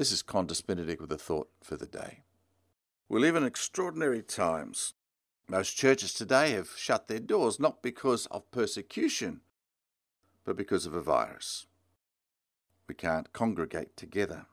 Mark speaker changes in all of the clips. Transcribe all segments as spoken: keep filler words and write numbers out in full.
Speaker 1: This is Qantas Benedict with a thought for the day. We live in extraordinary times. Most churches today have shut their doors, not because of persecution, but because of a virus. We can't congregate together.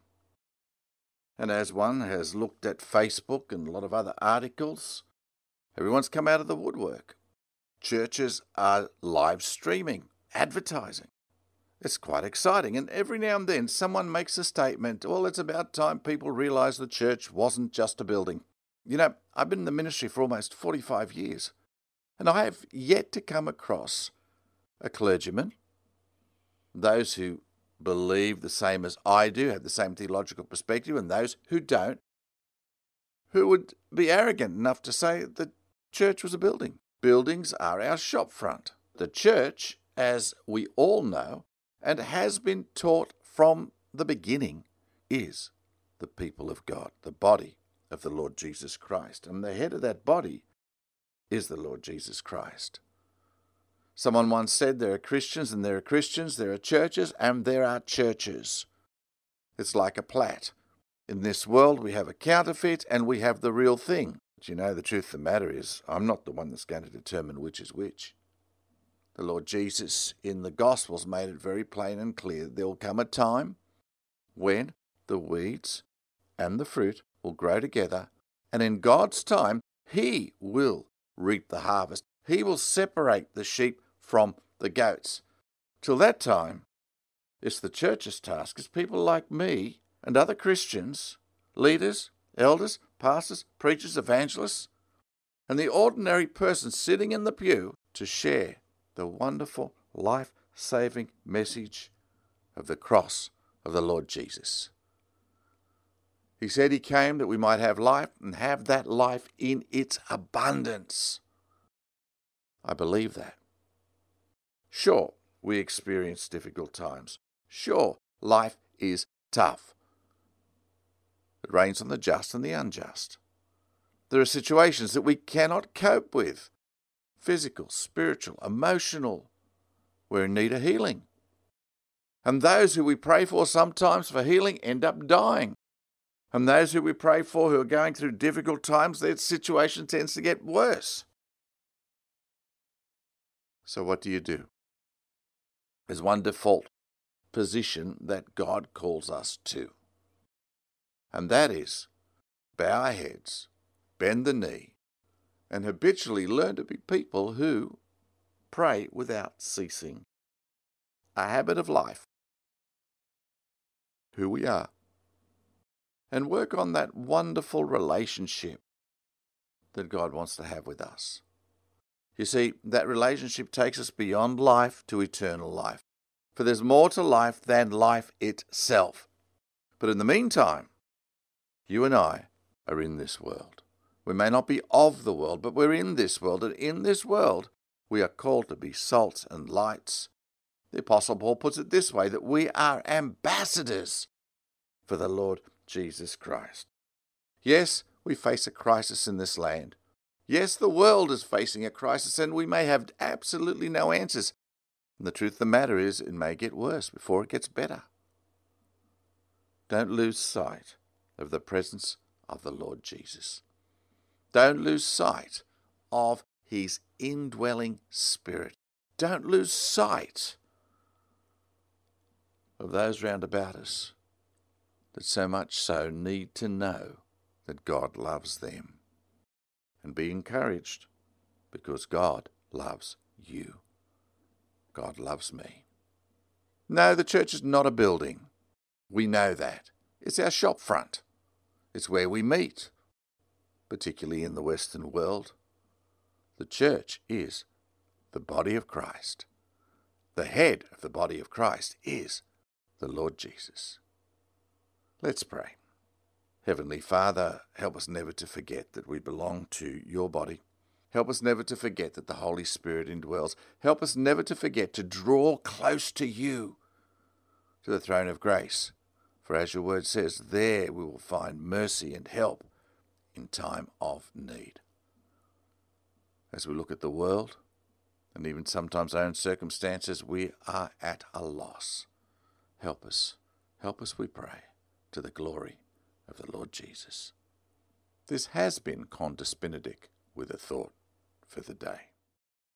Speaker 1: And as one has looked at Facebook and a lot of other articles, everyone's come out of the woodwork. Churches are live streaming, advertising. It's quite exciting. And every now and then someone makes a statement, well, it's about time people realise the church wasn't just a building. You know, I've been in the ministry for almost forty-five years, and I have yet to come across a clergyman, those who believe the same as I do, have the same theological perspective, and those who don't, who would be arrogant enough to say the church was a building. Buildings are our shop front. The church, as we all know, and has been taught from the beginning, is the people of God, the body of the Lord Jesus Christ. And the head of that body is the Lord Jesus Christ. Someone once said there are Christians and there are Christians, there are churches and there are churches. It's like a plat. In this world we have a counterfeit and we have the real thing. But you know, the truth of the matter is, I'm not the one that's going to determine which is which. The Lord Jesus in the Gospels made it very plain and clear that there will come a time when the weeds and the fruit will grow together, and in God's time, He will reap the harvest. He will separate the sheep from the goats. Till that time, it's the church's task. It's people like me and other Christians, leaders, elders, pastors, preachers, evangelists, and the ordinary person sitting in the pew to share the wonderful, life-saving message of the cross of the Lord Jesus. He said He came that we might have life and have that life in its abundance. I believe that. Sure, we experience difficult times. Sure, life is tough. It rains on the just and the unjust. There are situations that we cannot cope with. Physical, spiritual, emotional. We're in need of healing. And those who we pray for sometimes for healing end up dying. And those who we pray for who are going through difficult times, their situation tends to get worse. So what do you do? There's one default position that God calls us to. And that is bow our heads, bend the knee, and habitually learn to be people who pray without ceasing. A habit of life. Who we are. And work on that wonderful relationship that God wants to have with us. You see, that relationship takes us beyond life to eternal life. For there's more to life than life itself. But in the meantime, you and I are in this world. We may not be of the world, but we're in this world. And in this world, we are called to be salt and lights. The Apostle Paul puts it this way, that we are ambassadors for the Lord Jesus Christ. Yes, we face a crisis in this land. Yes, the world is facing a crisis, and we may have absolutely no answers. And the truth of the matter is, it may get worse before it gets better. Don't lose sight of the presence of the Lord Jesus. Don't lose sight of His indwelling Spirit. Don't lose sight of those round about us that so much so need to know that God loves them. And be encouraged, because God loves you. God loves me. No, the church is not a building. We know that. It's our shop front. It's where we meet, particularly in the Western world. The church is the body of Christ. The head of the body of Christ is the Lord Jesus. Let's pray. Heavenly Father, help us never to forget that we belong to your body. Help us never to forget that the Holy Spirit indwells. Help us never to forget to draw close to you, to the throne of grace. For as your word says, there we will find mercy and help in time of need. As we look at the world, and even sometimes our own circumstances, we are at a loss. Help us. Help us, we pray. to the glory of the Lord Jesus. This has been Qantas Benedict with a thought for the day.